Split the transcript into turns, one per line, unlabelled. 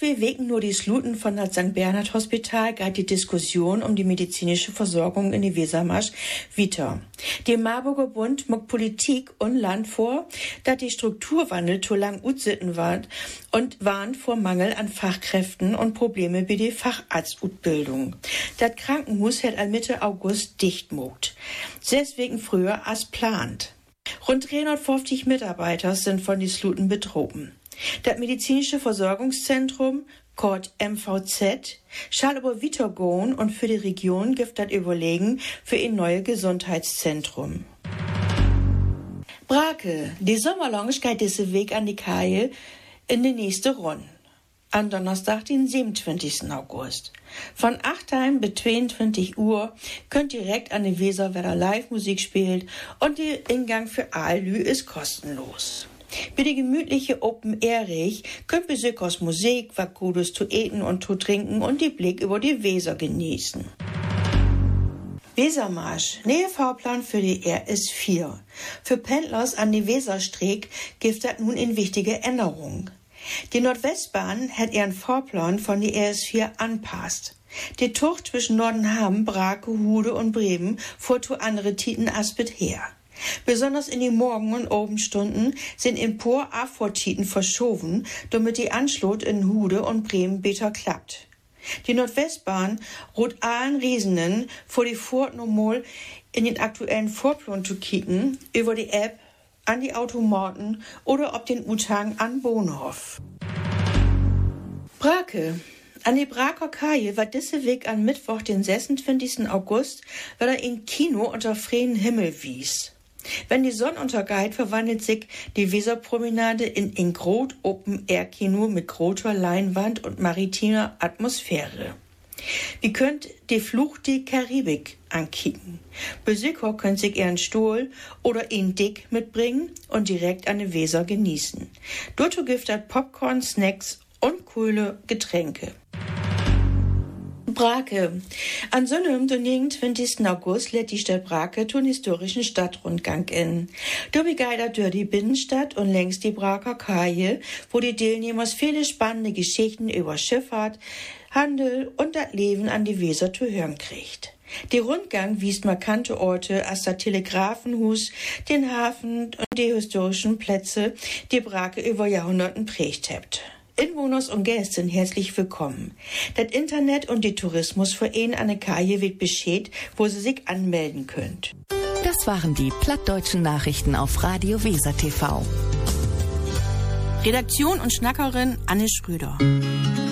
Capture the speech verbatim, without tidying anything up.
zwei Wochen nur die Sluten von das Sankt Bernhard Hospital geht die Diskussion um die medizinische Versorgung in die Wesermarsch weiter. Der Marburger Bund mag Politik und Land vor, dass die Strukturwandel zu lang utsitten war und warnt vor Mangel an Fachkräften und Probleme bei der Facharztutbildung. Das Krankenhaus hat am Mitte August dicht mogt. Deswegen früher als plant. Rund dreihundertfünfzig Mitarbeiter sind von die Sluten betroffen. Das medizinische Versorgungszentrum, kurz M V Z, schall aber weitergehen und für die Region gibt das Überlegen für ein neues Gesundheitszentrum. Brake, die Sommerlounge geht diese Weg an die Kaje in die nächste Runde. Am Donnerstag, den siebenundzwanzigsten August. Von acht Uhr bis zweiundzwanzig Uhr könnt direkt an die Weser, wer da Live-Musik spielt, und der Eingang für Aalü ist kostenlos. Bei der gemütliche Open-Air-Rich könnt Besuchers Musik, was Gutes zu eten und zu trinken und die Blick über die Weser genießen. Wesermarsch, nähe Fahrplan für die R S vier. Für Pendlers an die Weserstreck gibt das nun in wichtige Änderung. Die Nordwestbahn hat ihren Fahrplan von die R S vier anpasst. Die Tucht zwischen Nordenham, Brake, Hude und Bremen fuhr zu andere Titen Aspet her. Besonders in die Morgen- und Abendstunden sind in Por Afort-Titen verschoben, damit die Anschlut in Hude und Bremen besser klappt. Die Nordwestbahn ruht allen Reisenden vor die Furt nochmal in den aktuellen Vorplan zu kicken, über die App, an die Automaten oder ob den U-Tagen an Bohnhof. Brake. An die Braker Kaje war diese Weg am Mittwoch, den sechsundzwanzigsten August, weil er in Kino unter freien Himmel wies. Wenn die Sonne untergeht, verwandelt sich die Weserpromenade in ein groß Open-Air-Kino mit großer Leinwand und maritimer Atmosphäre. Ihr könnt die Flucht die Karibik ankicken. Besucher könnt sich ihren Stuhl oder ihn dick mitbringen und direkt an der Weser genießen. Dort gibt es Popcorn, Snacks und coole Getränke. Brake. An Sonntag, den neunundzwanzigsten August, lädt die Stadt Brake zum historischen Stadtrundgang in. Dabei geht durch die Binnenstadt und längs die Braker Kaje, wo die Teilnehmer viele spannende Geschichten über Schifffahrt, Handel und das Leben an die Weser zu hören kriegt. Der Rundgang wies markante Orte als das Telegrafenhus, den Hafen und die historischen Plätze, die Brake über Jahrhunderten prägt habt. Inwohners und Gäste sind herzlich willkommen. Das Internet und die Tourismusverein an der Kaje wird Bescheid, wo sie sich anmelden könnt.
Das waren die plattdeutschen Nachrichten auf Radio Weser T V.
Redaktion und Schnackerin Anne Schröder.